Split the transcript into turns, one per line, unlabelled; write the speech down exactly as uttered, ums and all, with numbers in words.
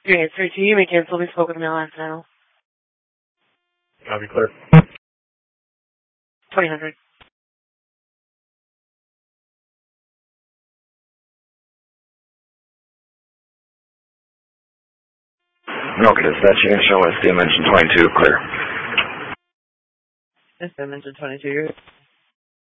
three eight three two, you may cancel. We spoke with me last now.
I'll be clear.
twenty hundred.
Okay, dispatch, you can show us Dimension twenty-two, clear.
It's Dimension twenty-two.